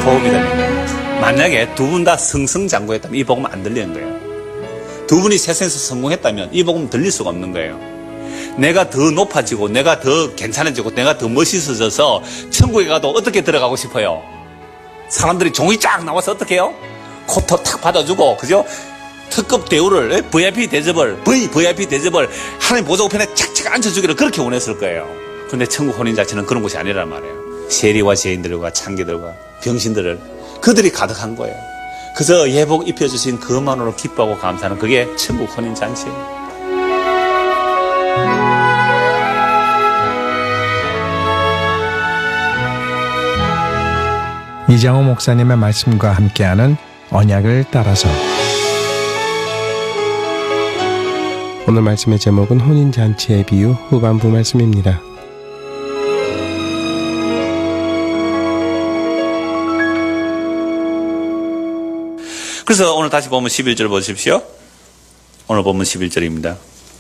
복음이 되는 거예요. 만약에 두 분 다 승승장구했다면 이 복음은 안 들리는 거예요. 두 분이 세상에서 성공했다면 이 복음은 들릴 수가 없는 거예요. 내가 더 높아지고 내가 더 괜찮아지고 내가 더 멋있어져서 천국에 가도 어떻게 들어가고 싶어요? 사람들이 종이 쫙 나와서 어떻게 해요? 코트 탁 받아주고, 그죠? 특급 대우를, VIP 대접을 하나님 보좌 우편에 착착 앉혀주기를 그렇게 원했을 거예요. 그런데 천국 혼인 자체는 그런 곳이 아니란 말이에요. 세리와 죄인들과 창기들과 병신들을 그들이 가득한 거예요. 그래서 예복 입혀주신 그것만으로 기뻐하고 감사하는 그게 천국 혼인 잔치예요. 이장호 목사님의 말씀과 함께하는 언약을 따라서. 오늘 말씀의 제목은 혼인잔치의 비유 후반부 말씀입니다. 그래서 오늘 다시 보면 11절 보십시오. 오늘 보면 11절입니다.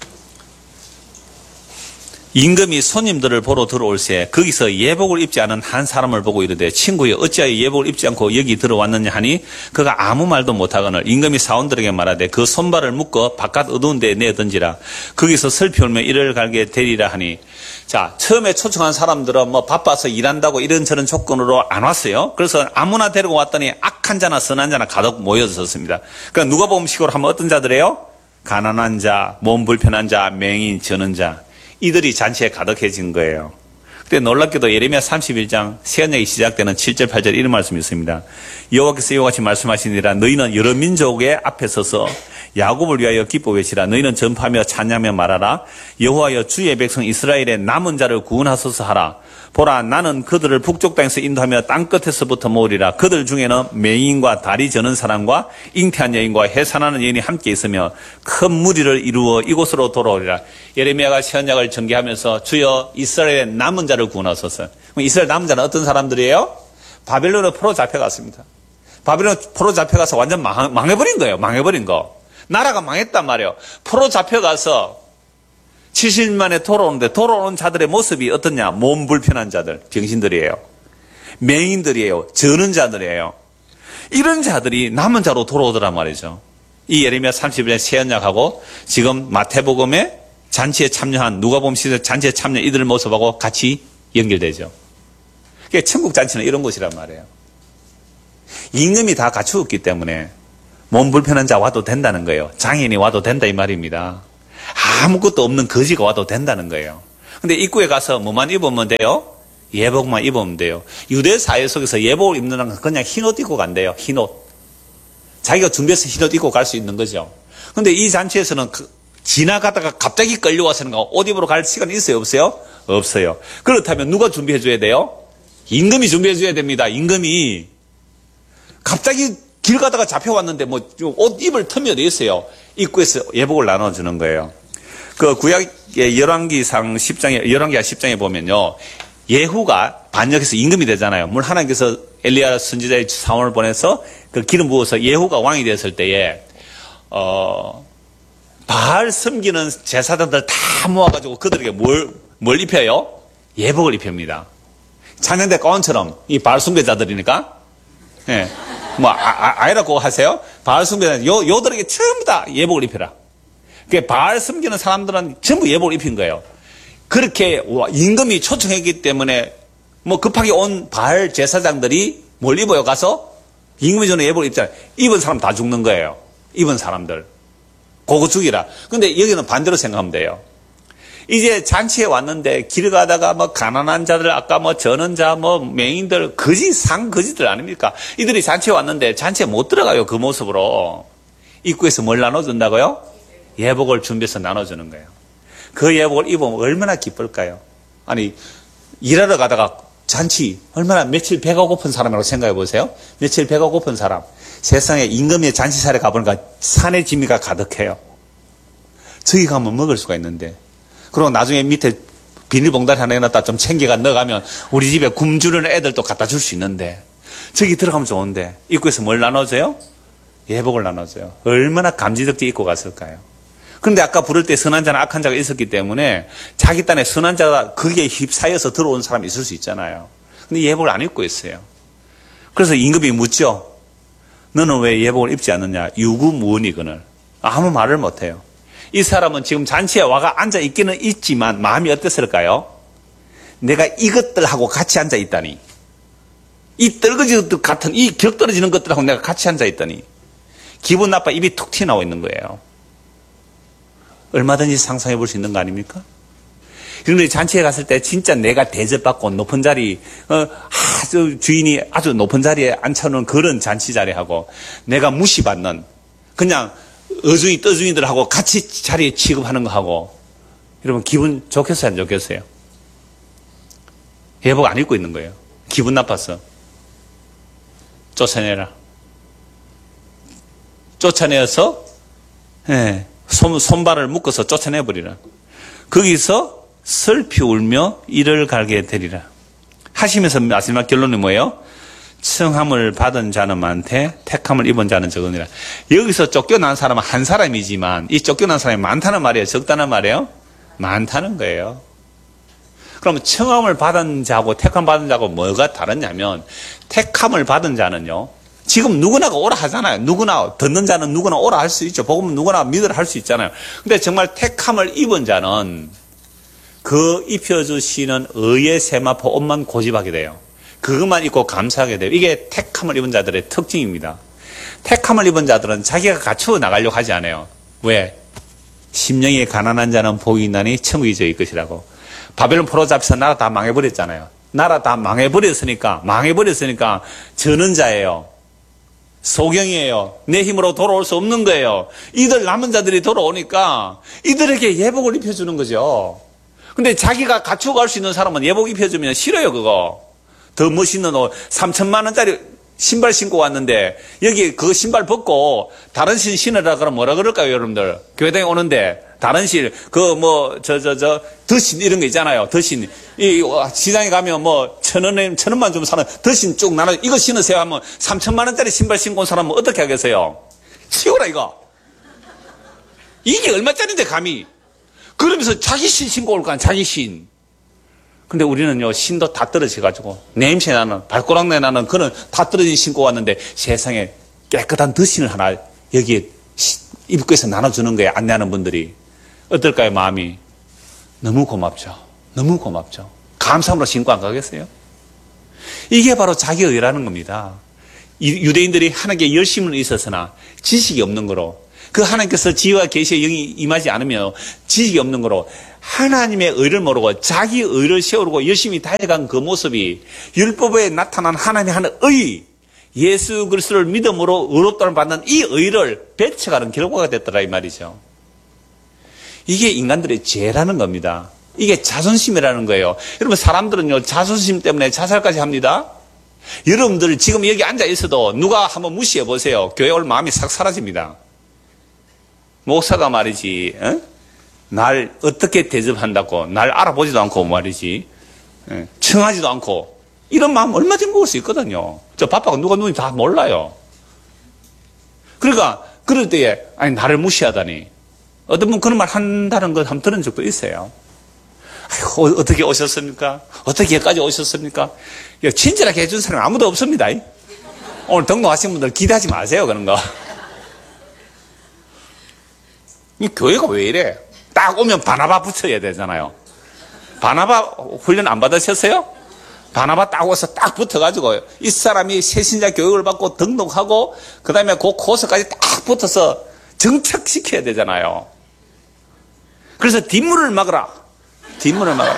임금이 손님들을 보러 들어올새 거기서 예복을 입지 않은 한 사람을 보고 이르되 친구여 어찌하여 예복을 입지 않고 여기 들어왔느냐 하니 그가 아무 말도 못하거늘 임금이 사원들에게 말하되 그 손발을 묶어 바깥 어두운 데에 내던지라 거기서 슬피 울며 이를 갈게 되리라 하니. 자, 처음에 초청한 사람들은 뭐 바빠서 일한다고 이런저런 조건으로 안 왔어요. 그래서 아무나 데리고 왔더니 악한 자나 선한 자나 가득 모여졌습니다. 그러니까 누가복음식으로 하면 어떤 자들이에요? 가난한 자, 몸 불편한 자, 맹인, 저는 자, 이들이 잔치에 가득해진 거예요. 그때 놀랍게도 예레미야 31장 새언약이 시작되는 7절 8절 이런 말씀이 있습니다. 여호와께서 이와 같이 말씀하시니라 너희는 여러 민족의 앞에 서서 야곱을 위하여 기뻐 외치라. 너희는 전파하며 찬양하며 말하라. 여호와여 주의 백성 이스라엘의 남은 자를 구원하소서 하라. 보라 나는 그들을 북쪽 땅에서 인도하며 땅끝에서부터 모으리라. 그들 중에는 맹인과 다리 저는 사람과 잉태한 여인과 해산하는 여인이 함께 있으며 큰 무리를 이루어 이곳으로 돌아오리라. 예레미야가 새언약을 전개하면서 주여 이스라엘의 남은 자를 구원하소서. 이스라엘 남은 자는 어떤 사람들이에요? 바벨론의 포로 잡혀갔습니다. 바벨론 포로 잡혀가서 완전 망해버린 거예요. 망해버린 거. 나라가 망했단 말이에요. 포로 잡혀가서 70일 만에 돌아오는데 돌아오는 자들의 모습이 어떻냐? 몸 불편한 자들, 병신들이에요. 맹인들이에요. 저는 자들이에요. 이런 자들이 남은 자로 돌아오더란 말이죠. 이 예레미야 31년 새언약하고 지금 마태복음의 잔치에 참여한 누가복음 시대 잔치에 참여 이들의 모습하고 같이 연결되죠. 그러니까 천국 잔치는 이런 곳이란 말이에요. 임금이 다 갖추었기 때문에 몸 불편한 자 와도 된다는 거예요. 장애인이 와도 된다 이 말입니다. 아무것도 없는 거지가 와도 된다는 거예요. 근데 입구에 가서 뭐만 입으면 돼요? 예복만 입으면 돼요. 유대 사회 속에서 예복을 입는 건 그냥 흰옷 입고 간대요. 흰옷. 자기가 준비해서 흰옷 입고 갈 수 있는 거죠. 근데 이 잔치에서는 지나가다가 갑자기 끌려와서는 옷 입으러 갈 시간이 있어요? 없어요? 없어요. 그렇다면 누가 준비해 줘야 돼요? 임금이 준비해 줘야 됩니다. 임금이. 갑자기 길 가다가 잡혀왔는데 뭐 옷 입을 틈이 어디 있어요? 입구에서 예복을 나눠주는 거예요. 그 구약의 열왕기상 10장에, 열왕기하 10장에 보면요. 예후가 반역해서 임금이 되잖아요. 물론 하나님께서 엘리야 선지자의 사원을 보내서 그 기름 부어서 예후가 왕이 됐을 때에, 바알 섬기는 제사장들 다 모아가지고 그들에게 뭘 입혀요? 예복을 입힙니다. 찬양대 가운처럼 이 바알 숭배자들이니까. 예. 뭐, 아니라고 하세요? 바알 숭배자들, 요들에게 전부 다 예복을 입혀라. 그 바알 섬기는 사람들은 전부 예복을 입힌 거예요. 그렇게 임금이 초청했기 때문에 뭐 급하게 온 바알 제사장들이 뭘 입어요? 가서 임금이 전에 예복을 입잖아요. 입은 사람 다 죽는 거예요. 입은 사람들. 그거 죽이라. 근데 여기는 반대로 생각하면 돼요. 이제 잔치에 왔는데 길 가다가 뭐 가난한 자들, 아까 뭐 저는 자, 뭐 맹인들, 거지들 아닙니까? 이들이 잔치에 왔는데 잔치에 못 들어가요. 그 모습으로. 입구에서 뭘 나눠준다고요? 예복을 준비해서 나눠주는 거예요. 그 예복을 입으면 얼마나 기쁠까요? 아니, 일하러 가다가 잔치, 얼마나 며칠 배가 고픈 사람이라고 생각해 보세요. 며칠 배가 고픈 사람. 세상에 임금의 잔치살에 가보니까 산의 지미가 가득해요. 저기 가면 먹을 수가 있는데. 그리고 나중에 밑에 비닐봉다리 하나 해놨다 좀 챙겨가 넣어가면 우리 집에 굶주리는 애들도 갖다 줄 수 있는데. 저기 들어가면 좋은데. 입구에서 뭘 나눠줘요? 예복을 나눠줘요. 얼마나 감지덕지 입고 갔을까요? 그런데 아까 부를 때 선한 자나 악한 자가 있었기 때문에 자기 딴에 선한 자가 거기에 휩싸여서 들어온 사람이 있을 수 있잖아요. 근데 예복을 안 입고 있어요. 그래서 임금이 묻죠. 너는 왜 예복을 입지 않느냐? 유구무원이거늘. 아무 말을 못해요. 이 사람은 지금 잔치에 와가 앉아 있기는 있지만 마음이 어땠을까요? 내가 이것들하고 같이 앉아 있다니. 이 떨어지는 것 같은 이 격 떨어지는 것들하고 내가 같이 앉아 있다니. 기분 나빠 입이 툭 튀어나오고 있는 거예요. 얼마든지 상상해 볼 수 있는 거 아닙니까? 그런데 잔치에 갔을 때 진짜 내가 대접받고 높은 자리, 아주 주인이 아주 높은 자리에 앉혀놓은 그런 잔치 자리하고 내가 무시받는 그냥 어중이 떠중이들하고 같이 자리에 취급하는 거하고 여러분 기분 좋겠어요 안 좋겠어요? 예복 안 입고 있는 거예요. 기분 나빠서. 쫓아내라. 쫓아내어서 손발을 묶어서 쫓아내버리라. 거기서 슬피 울며 이를 갈게 되리라. 하시면서 마지막 결론이 뭐예요? 청함을 받은 자는 많되 택함을 입은 자는 적으니라. 여기서 쫓겨난 사람은 한 사람이지만 이 쫓겨난 사람이 많다는 말이에요? 적다는 말이에요? 많다는 거예요. 그러면 청함을 받은 자하고 택함 받은 자하고 뭐가 다르냐면 택함을 받은 자는요. 지금 누구나가 오라 하잖아요. 누구나 듣는 자는 누구나 오라 할 수 있죠. 복음은 누구나 믿으라 할 수 있잖아요. 근데 정말 택함을 입은 자는 그 입혀주시는 의의 세마포 옷만 고집하게 돼요. 그것만 입고 감사하게 돼요. 이게 택함을 입은 자들의 특징입니다. 택함을 입은 자들은 자기가 갖추어 나가려고 하지 않아요. 왜? 심령이 가난한 자는 복이 있나니 천국이 저희 것이라고. 바벨론 포로 잡혀서 나라 다 망해버렸잖아요. 나라 다 망해버렸으니까 저는 자예요. 소경이에요. 내 힘으로 돌아올 수 없는 거예요. 이들 남은 자들이 돌아오니까 이들에게 예복을 입혀주는 거죠. 근데 자기가 갖추고 갈 수 있는 사람은 예복 입혀주면 싫어요, 그거. 더 멋있는 옷, 3천만 원짜리 신발 신고 왔는데, 여기 그 신발 벗고, 다른 신 신으라 그러면 뭐라 그럴까요, 여러분들? 교회당에 오는데, 다른 신, 더신 이런 거 있잖아요, 더신. 시장에 가면 뭐, 1,000원만 주면 사는 더신 쭉 나눠, 이거 신으세요 하면 3천만 원짜리 신발 신고 온 사람은 어떻게 하겠어요? 치워라, 이거. 이게 얼마짜리인데, 감히. 그러면서 자기 신 신고 올 거 아니야, 자기 신. 근데 우리는요, 신도 다 떨어져가지고, 냄새 나는, 발꼬락내 나는, 그는 다 떨어진 신고 왔는데, 세상에 깨끗한 더신을 하나, 여기에 입구에서 나눠주는 거예요, 안내하는 분들이. 어떨까요, 마음이? 너무 고맙죠. 너무 고맙죠. 감사함으로 신고 안 가겠어요? 이게 바로 자기의라는 겁니다. 유대인들이 하나님께 열심은 있었으나, 지식이 없는 거로, 그 하나님께서 지혜와 계시의 영이 임하지 않으면 지식이 없는 거로 하나님의 의를 모르고 자기 의를 세우고 열심히 달려간 그 모습이 율법에 나타난 하나님의 하는 의, 예수 그리스도를 믿음으로 의롭다를 받는 이 의를 배척하는 결과가 됐더라 이 말이죠. 이게 인간들의 죄라는 겁니다. 이게 자존심이라는 거예요. 여러분 사람들은요 자존심 때문에 자살까지 합니다. 여러분들 지금 여기 앉아 있어도 누가 한번 무시해 보세요. 교회 올 마음이 싹 사라집니다. 목사가 말이지, 날 어떻게 대접한다고, 날 알아보지도 않고 말이지, 청하지도 않고, 이런 마음 얼마든지 먹을 수 있거든요. 저 바빠가 누가 누군지 다 몰라요. 그러니까, 그럴 때에, 아니, 나를 무시하다니. 어떤 분 그런 말 한다는 걸 한번 들은 적도 있어요. 아이고, 어떻게 오셨습니까? 어떻게 여기까지 오셨습니까? 친절하게 해준 사람이 아무도 없습니다. 오늘 등록하신 분들 기대하지 마세요, 그런 거. 이 교회가 왜 이래? 딱 오면 바나바 붙여야 되잖아요. 바나바 훈련 안 받으셨어요? 바나바 딱 와서 딱 붙어가지고 이 사람이 새신자 교육을 받고 등록하고 그 다음에 그 코스까지 딱 붙어서 정착시켜야 되잖아요. 그래서 뒷문을 막으라. 뒷문을 막아라.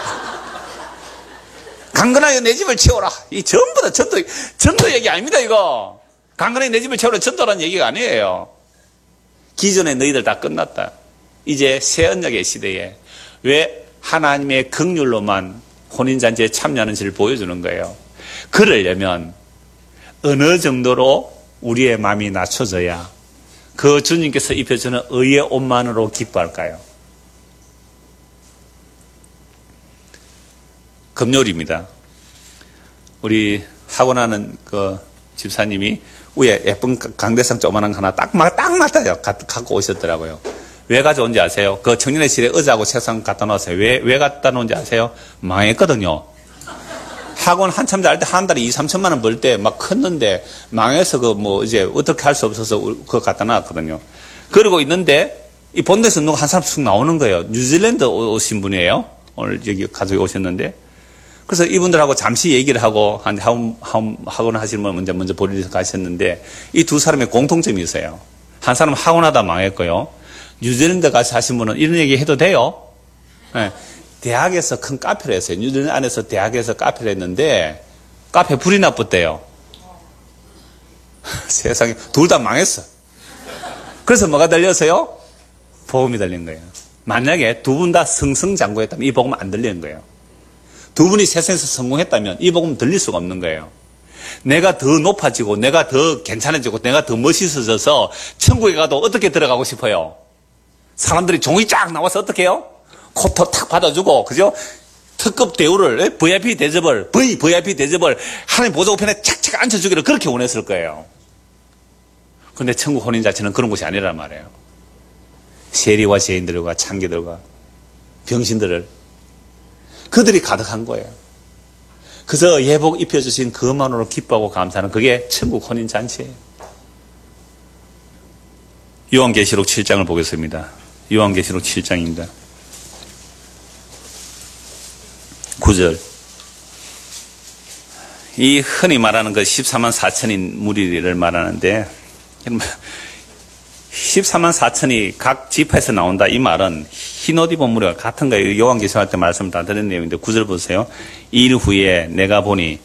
강건하게 내 집을 채워라. 이 전부 다 전도 얘기 아닙니다, 이거. 강건하게 내 집을 채우라 전도라는 얘기가 아니에요. 기존에 너희들 다 끝났다. 이제 새 언약의 시대에 왜 하나님의 긍휼로만 혼인잔치에 참여하는지를 보여주는 거예요. 그러려면 어느 정도로 우리의 마음이 낮춰져야 그 주님께서 입혀주는 의의 옷만으로 기뻐할까요? 금요일입니다. 우리 하고 나는 그 집사님이 위에 예쁜 강대상 조그만한 거 하나 딱 맞아요. 갖고 오셨더라고요. 왜 가져온지 아세요? 그 청년회실에 의자하고 책상 갖다 놓았어요. 왜 갖다 놓은지 아세요? 망했거든요. 학원 한참 다닐 때 한 달에 2, 3천만 원 벌 때 막 컸는데 망해서 이제 어떻게 할 수 없어서 그거 갖다 놨거든요. 그러고 있는데 이 본대에서 누가 한 사람 쑥 나오는 거예요. 뉴질랜드 오신 분이에요. 오늘 여기 가족이 오셨는데. 그래서 이분들하고 잠시 얘기를 하고 한 학원 하시는 분 먼저 보리에서 가셨는데 이 두 사람의 공통점이 있어요. 한 사람은 학원하다 망했고요. 뉴질랜드 가서 하신 분은 이런 얘기 해도 돼요? 네. 대학에서 큰 카페를 했어요. 뉴질랜드 안에서 대학에서 카페를 했는데 카페 불이 났었대요. 세상에 둘 다 망했어. 그래서 뭐가 달렸어요? 복음이 달린 거예요. 만약에 두 분 다 승승장구했다면 이 복음은 안 들리는 거예요. 두 분이 세상에서 성공했다면 이 복음은 들릴 수가 없는 거예요. 내가 더 높아지고 내가 더 괜찮아지고 내가 더 멋있어져서 천국에 가도 어떻게 들어가고 싶어요? 사람들이 종이 쫙 나와서 어떻게 해요? 코트 탁 받아주고, 그죠? 특급 대우를, VIP 대접을, VIP 대접을 하나님 보좌우편에 착착 앉혀주기를 그렇게 원했을 거예요. 근데 천국 혼인 자체는 그런 곳이 아니란 말이에요. 세리와 죄인들과 창기들과 병신들을 그들이 가득한 거예요. 그래서 예복 입혀주신 그것만으로 기뻐하고 감사하는 그게 천국 혼인 잔치예요. 요한계시록 7장을 보겠습니다. 요한계시록 7장입니다. 9절. 이 흔히 말하는 그 14만 4천인 무리를 말하는데 14만 4천이 각 지파에서 나온다. 이 말은 흰옷 입은 무리가 같은 거예요. 요한계시록 때 말씀 다 드린 내용인데 9절 보세요. 2일 후에 내가 보니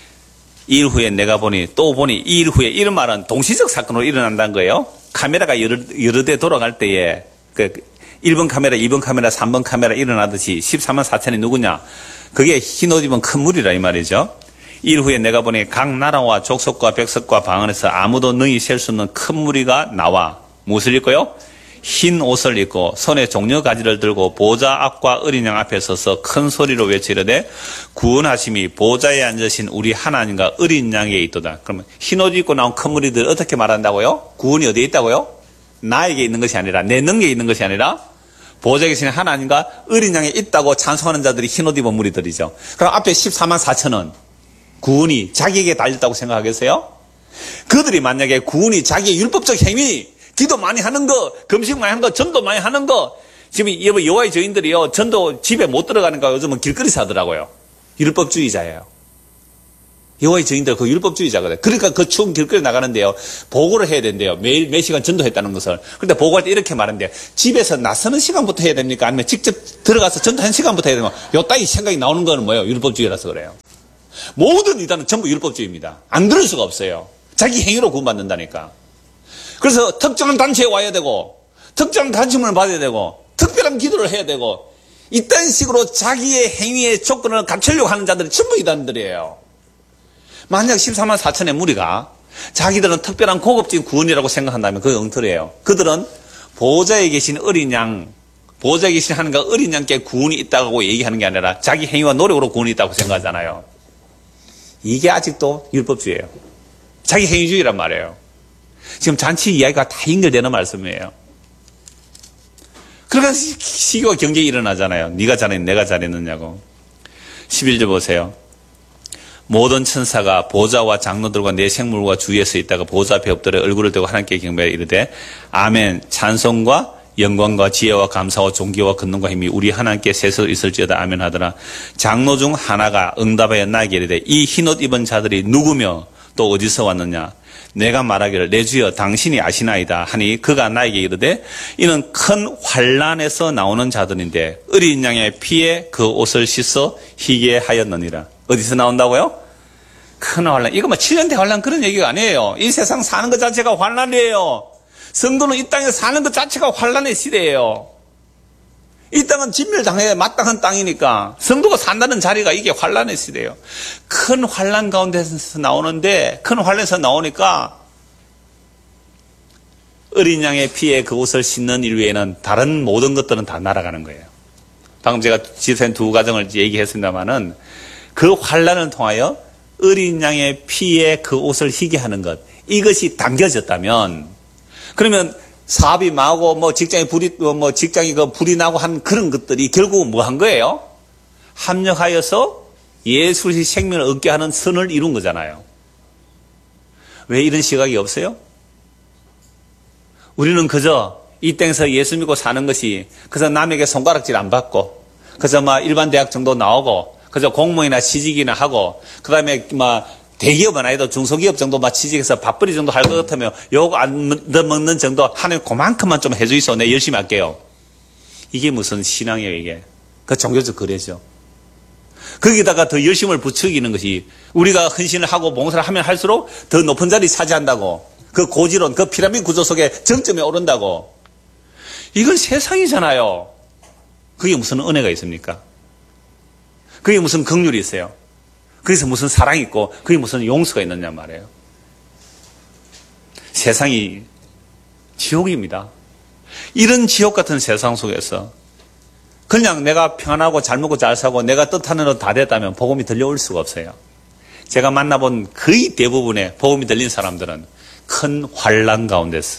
또 보니 2일 후에 이런 말은 동시적 사건으로 일어난다는 거예요. 카메라가 여러 대 돌아갈 때에 1번 카메라, 2번 카메라, 3번 카메라 일어나듯이 14만 4천이 누구냐? 그게 흰옷 입은 큰 무리라 이 말이죠. 2일 후에 내가 보니 각 나라와 족속과 백석과 방언에서 아무도 능히 셀 수 없는 큰 무리가 나와 무엇을 입고요? 흰 옷을 입고 손에 종려 가지를 들고 보좌 앞과 어린 양 앞에 서서 큰 소리로 외치려되 구원하심이 보좌에 앉으신 우리 하나님과 어린 양에 있도다. 그러면 흰 옷 입고 나온 큰 무리들 어떻게 말한다고요? 구원이 어디에 있다고요? 나에게 있는 것이 아니라 내 능력에 있는 것이 아니라 보좌에 계신 하나님과 어린 양에 있다고 찬송하는 자들이 흰 옷 입은 무리들이죠. 그럼 앞에 14만 4천은 구원이 자기에게 달렸다고 생각하겠어요? 그들이 만약에 구원이 자기의 율법적 행위, 기도 많이 하는 거, 금식 많이 하는 거, 전도 많이 하는 거, 지금 여호와의 증인들이요, 전도 집에 못 들어가는 거 요즘은 길거리에서 하더라고요. 율법주의자예요. 여호와의 증인들 그 율법주의자거든요. 그러니까 그 추운 길거리에 나가는데요, 보고를 해야 된대요. 매일 몇 시간 전도했다는 것을. 그런데 보고할 때 이렇게 말한대요. 집에서 나서는 시간부터 해야 됩니까? 아니면 직접 들어가서 전도한 시간부터 해야 됩니까? 요 따위 생각이 나오는 거는 뭐예요? 율법주의라서 그래요. 모든 이단은 전부 율법주의입니다. 안 들을 수가 없어요. 자기 행위로 구원받는다니까. 그래서 특정한 단체에 와야 되고, 특정한 가르침을 받아야 되고, 특별한 기도를 해야 되고, 이딴 식으로 자기의 행위의 조건을 갖추려고 하는 자들이 전부 이단들이에요. 만약 14만 4천의 무리가 자기들은 특별한 고급진 구원이라고 생각한다면 그게 엉터리예요. 그들은 보좌에 계신 어린 양, 보좌에 계신 하나님과 어린 양께 구원이 있다고 얘기하는 게 아니라 자기 행위와 노력으로 구원이 있다고 생각하잖아요. 이게 아직도 율법주의예요. 자기 행위주의란 말이에요. 지금 잔치 이야기가 다 연결되는 말씀이에요. 그러니까 시기와 경쟁이 일어나잖아요. 네가 잘했느냐, 내가 잘했느냐고. 11절 보세요. 모든 천사가 보좌와 장로들과 내 생물과 주위에 서 있다가 보좌 앞에 엎드려 얼굴을 대고 하나님께 경배하여 이르되 아멘. 찬송과 영광과 지혜와 감사와 존귀와 권능과 힘이 우리 하나님께 세서 있을지어다 아멘 하더라. 장로 중 하나가 응답하여 나에게 이르되 이 흰옷 입은 자들이 누구며 또 어디서 왔느냐? 내가 말하기를 내 주여 당신이 아시나이다 하니 그가 나에게 이르되 이는 큰 환란에서 나오는 자들인데 어린 양의 피에 그 옷을 씻어 희게 하였느니라. 어디서 나온다고요? 큰 환란. 이거 뭐 7년 대환란 그런 얘기가 아니에요. 이 세상 사는 것 자체가 환란이에요. 성도는 이 땅에 사는 것 자체가 환란의 시대예요. 이 땅은 진멸당해야 마땅한 땅이니까 성도가 산다는 자리가 이게 환란의 시대예요. 큰 환란 가운데서 나오는데 큰 환란에서 나오니까 어린 양의 피에 그 옷을 씻는 일 외에는 다른 모든 것들은 다 날아가는 거예요. 방금 제가 지선 두 가정을 얘기했습니다마는 그 환란을 통하여 어린 양의 피에 그 옷을 희게 하는 것, 이것이 담겨졌다면 그러면 사업이 망하고 뭐 직장이 불이 나고 한 그런 것들이 결국은 뭐 한 거예요? 합력하여서 예수의 생명을 얻게 하는 선을 이룬 거잖아요. 왜 이런 시각이 없어요? 우리는 그저 이 땅에서 예수 믿고 사는 것이 그저 남에게 손가락질 안 받고 그저 일반 대학 정도 나오고 그저 공무원이나 취직이나 하고 그다음에 대기업은 아니도 중소기업 정도 취직해서 밥벌이 정도 할 것 같으면 요거 안 먹는 정도 하나님 그만큼만 좀 해주이소. 내 열심히 할게요. 이게 무슨 신앙이에요, 이게. 그 종교적 거래죠. 거기다가 더 열심을 부추기는 것이 우리가 헌신을 하고 봉사를 하면 할수록 더 높은 자리 차지한다고. 그 고지론, 그 피라미드 구조 속에 정점에 오른다고. 이건 세상이잖아요. 그게 무슨 은혜가 있습니까? 그게 무슨 긍휼이 있어요? 거기서 무슨 사랑이 있고 그게 무슨 용서가 있느냐 말이에요. 세상이 지옥입니다. 이런 지옥 같은 세상 속에서 그냥 내가 평안하고 잘 먹고 잘 사고 내가 뜻하는 대로 다 됐다면 복음이 들려올 수가 없어요. 제가 만나본 거의 대부분의 복음이 들린 사람들은 큰 환난 가운데서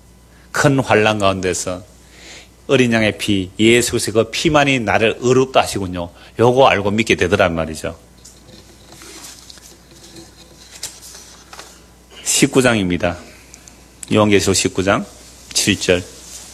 어린 양의 피, 예수 그리스도의 그 피만이 나를 의롭다 하시군요. 요거 알고 믿게 되더란 말이죠. 19장입니다. 요한계시록 19장 7절.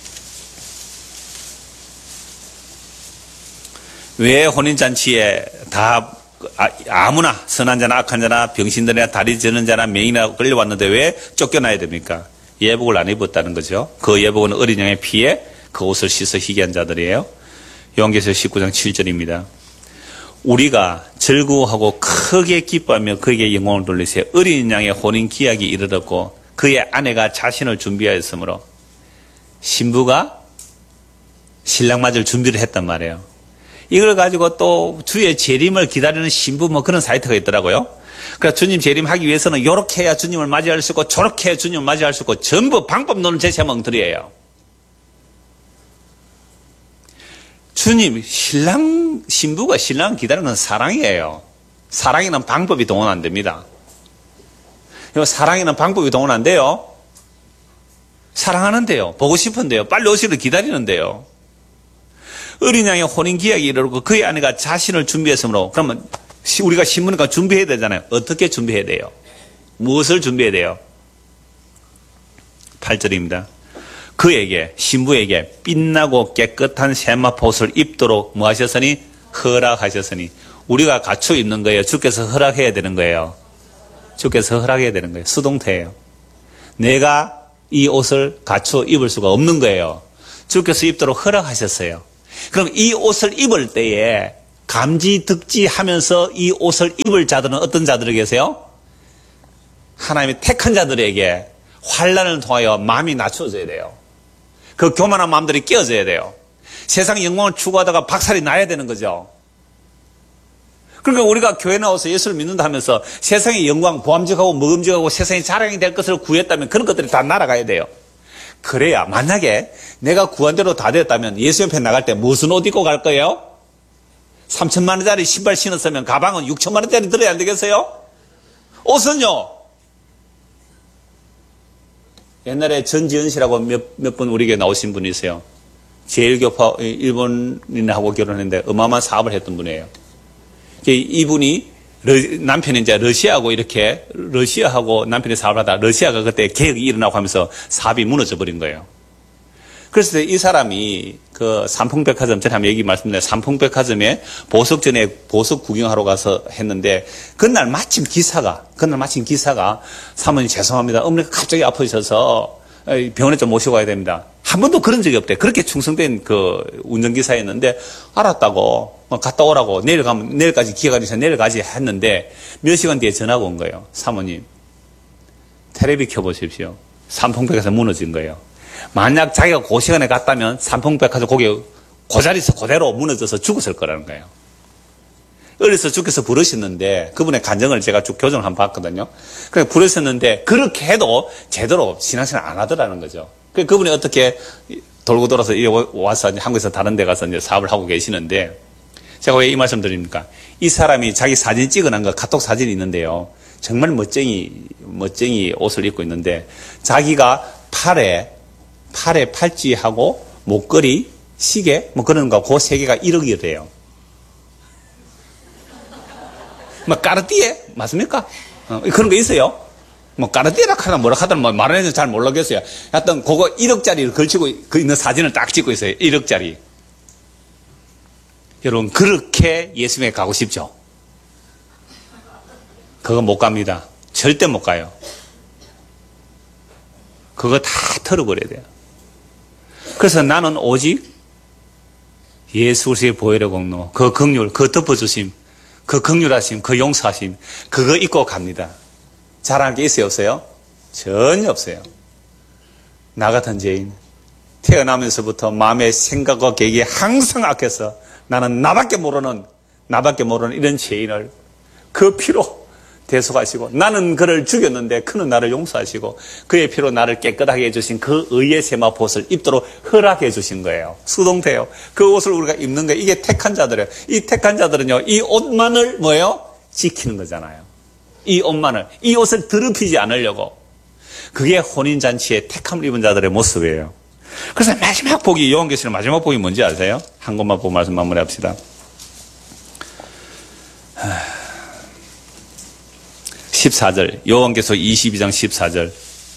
왜 혼인잔치에 다 아무나 선한 자나 악한 자나 병신들이나 다리 저는 자나 맹인이나 끌려왔는데 왜 쫓겨나야 됩니까? 예복을 안 입었다는 거죠. 그 예복은 어린 양의 피에 그 옷을 씻어 희귀한 자들이에요. 요한계시록 19장 7절입니다. 우리가 즐거워하고 크게 기뻐하며 그에게 영광을 돌리세요. 어린 양의 혼인 기약이 이르렀고 그의 아내가 자신을 준비하였으므로 신부가 신랑 맞을 준비를 했단 말이에요. 이걸 가지고 또 주의 재림을 기다리는 신부 그런 사이트가 있더라고요. 그러니까 주님 재림하기 위해서는 이렇게 해야 주님을 맞이할 수 있고 저렇게 해야 주님을 맞이할 수 있고 전부 방법론을 제시하면 엉터리예요. 주님, 신부가 신랑을 기다리는 사랑이에요. 사랑에는 방법이 동원 안 됩니다. 사랑에는 방법이 동원 안 돼요. 사랑하는데요. 보고 싶은데요. 빨리 오시길 기다리는데요. 어린 양의 혼인 기약이 이르고 그의 아내가 자신을 준비했으므로 그러면 우리가 신부니까 준비해야 되잖아요. 어떻게 준비해야 돼요? 무엇을 준비해야 돼요? 8절입니다. 그에게 신부에게 빛나고 깨끗한 세마포옷을 입도록 뭐 하셨으니? 허락하셨으니. 우리가 갖추어 입는 거예요. 주께서 허락해야 되는 거예요. 주께서 허락해야 되는 거예요. 수동태예요. 내가 이 옷을 갖추어 입을 수가 없는 거예요. 주께서 입도록 허락하셨어요. 그럼 이 옷을 입을 때에 감지득지하면서 이 옷을 입을 자들은 어떤 자들이 계세요? 하나님의 택한 자들에게 환난을 통하여 마음이 낮춰져야 돼요. 그 교만한 마음들이 깨어져야 돼요. 세상 영광을 추구하다가 박살이 나야 되는 거죠. 그러니까 우리가 교회 나와서 예수를 믿는다 하면서 세상의 영광, 보암직하고 먹음직하고 세상의 자랑이 될 것을 구했다면 그런 것들이 다 날아가야 돼요. 그래야 만약에 내가 구한 대로 다 됐다면 예수 옆에 나갈 때 무슨 옷 입고 갈 거예요? 3천만 원짜리 신발 신었으면 가방은 6천만 원짜리 들어야 안 되겠어요? 옷은요? 옛날에 전지현 씨라고 몇 분 우리에게 나오신 분이 있어요. 제일교파 일본인하고 결혼했는데 어마어마한 사업을 했던 분이에요. 이분이 남편이 이제 러시아하고 남편이 사업을 하다 러시아가 그때 개혁이 일어나고 하면서 사업이 무너져 버린 거예요. 그래서 이 사람이 그 삼풍백화점, 전에 한번 얘기 말씀드렸는데 삼풍백화점에 보석 전에 보석 구경하러 가서 했는데 그날 마침 기사가 사모님 죄송합니다. 어머니가 갑자기 아프셔서 병원에 좀 모시고 가야 됩니다. 한 번도 그런 적이 없대. 그렇게 충성된 그 운전기사였는데 알았다고 갔다 오라고 내일까지 기회가 있어서 내일 가지 했는데 몇 시간 뒤에 전화가 온 거예요. 사모님 텔레비 켜보십시오. 삼풍백화점 무너진 거예요. 만약 자기가 그 시간에 갔다면 삼풍백화점 거기 그 자리에서 그대로 무너져서 죽었을 거라는 거예요. 어려서 주께서 부르셨는데 그분의 간증을 제가 쭉 교정을 한번 봤거든요. 그래서 부르셨는데 그렇게 해도 제대로 신앙생활 안 하더라는 거죠. 그분이 어떻게 돌고 돌아서 와서 한국에서 다른 데 가서 이제 사업을 하고 계시는데 제가 왜 이 말씀 드립니까? 이 사람이 자기 사진 찍어놓은 거 카톡 사진이 있는데요. 정말 멋쟁이 옷을 입고 있는데 자기가 팔에 팔찌하고 목걸이, 시계 그런 거 그 세 개가 1억이래요. 뭐 까르띠에 맞습니까? 그런 거 있어요. 뭐 까르띠에라 하나 뭐라 하든 뭐 말은 해서 잘 모르겠어요. 하여튼 그거 1억짜리를 걸치고 있는 사진을 딱 찍고 있어요. 1억짜리. 여러분 그렇게 예수님에 가고 싶죠? 그거 못 갑니다. 절대 못 가요. 그거 다 털어버려야 돼요. 그래서 나는 오직 예수 그리스도의 보혈의 공로, 그 긍휼, 그 덮어주심, 그 긍휼하심, 그 용서하심, 그거 잊고 갑니다. 잘할 게 있어요, 없어요? 전혀 없어요. 나 같은 죄인, 태어나면서부터 마음의 생각과 계획이 항상 악해서 나는 나밖에 모르는 이런 죄인을 그 피로 대속하시고, 나는 그를 죽였는데 그는 나를 용서하시고, 그의 피로 나를 깨끗하게 해주신 그 의의 세마포옷을 입도록 허락해 주신 거예요. 수동태요. 그 옷을 우리가 입는 거예요. 이게 택한 자들이에요. 이 택한 자들은요, 이 옷만을 뭐예요? 지키는 거잖아요. 이 옷만을, 이 옷을 더럽히지 않으려고. 그게 혼인잔치에 택함을 입은 자들의 모습이에요. 그래서 마지막 복이, 요한계시록 마지막 복이 뭔지 아세요? 한 것만 보고 말씀 마무리합시다. 14절, 요한계시록 22장 14절.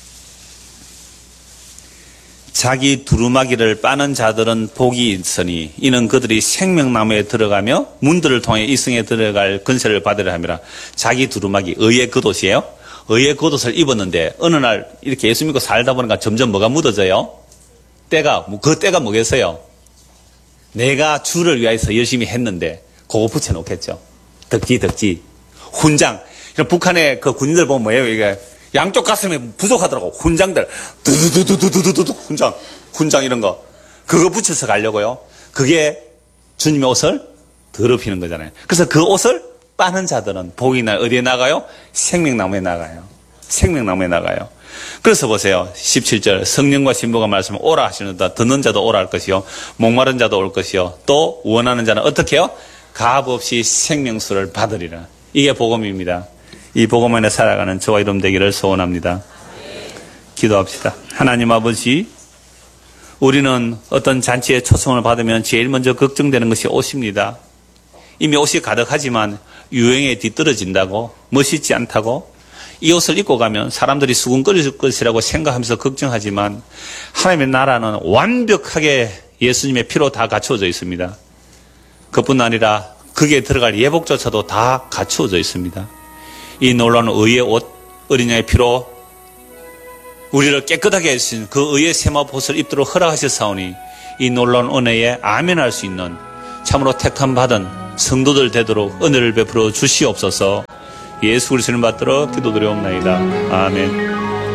자기 두루마기를 빠는 자들은 복이 있으니 이는 그들이 생명나무에 들어가며 문들을 통해 이승에 들어갈 근세를 받으려 함이라. 자기 두루마기, 의의 겉옷이에요. 의의 겉옷을 입었는데 어느 날 이렇게 예수 믿고 살다 보니까 점점 뭐가 묻어져요? 그 때가 뭐겠어요? 내가 주를 위해서 열심히 했는데 그거 붙여놓겠죠. 덕지. 훈장. 북한의 그 군인들 보면 뭐예요? 이게 양쪽 가슴에 부족하더라고. 훈장들. 두두두두두두두 훈장 이런 거. 그거 붙여서 가려고요. 그게 주님의 옷을 더럽히는 거잖아요. 그래서 그 옷을 빠는 자들은 복이 날 어디에 나가요? 생명나무에 나가요. 생명나무에 나가요. 그래서 보세요. 17절. 성령과 신부가 말씀을 오라 하시는다. 듣는 자도 오라 할 것이요. 목마른 자도 올 것이요. 또 원하는 자는 어떻게 해요? 값 없이 생명수를 받으리라. 이게 복음입니다. 이 복음 안에 살아가는 저와 여러분 되기를 소원합니다. 기도합시다. 하나님 아버지, 우리는 어떤 잔치에 초청을 받으면 제일 먼저 걱정되는 것이 옷입니다. 이미 옷이 가득하지만 유행에 뒤떨어진다고, 멋있지 않다고, 이 옷을 입고 가면 사람들이 수군거릴 것이라고 생각하면서 걱정하지만 하나님의 나라는 완벽하게 예수님의 피로 다 갖추어져 있습니다. 그뿐 아니라 거기에 들어갈 예복조차도 다 갖추어져 있습니다. 이 놀라운 의의 옷, 어린 양의 피로 우리를 깨끗하게 해주신 그 의의 세마포옷을 입도록 허락하셨사오니 이 놀라운 은혜에 아멘할 수 있는 참으로 택함 받은 성도들 되도록 은혜를 베풀어 주시옵소서. 예수 그리스도를 받들어 기도드리옵나이다. 아멘.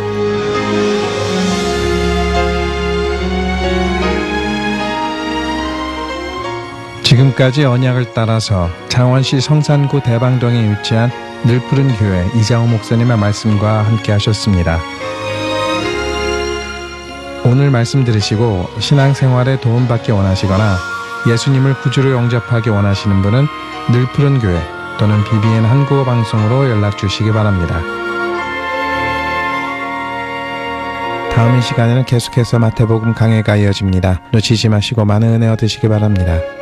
지금까지 언약을 따라서 창원시 성산구 대방동에 위치한 늘푸른 교회 이장호 목사님의 말씀과 함께 하셨습니다. 오늘 말씀 들으시고 신앙생활에 도움받기 원하시거나 예수님을 구주로 영접하기 원하시는 분은 늘푸른 교회 또는 BBN 한국어 방송으로 연락 주시기 바랍니다. 다음 이 시간에는 계속해서 마태복음 강해가 이어집니다. 놓치지 마시고 많은 은혜 얻으시기 바랍니다.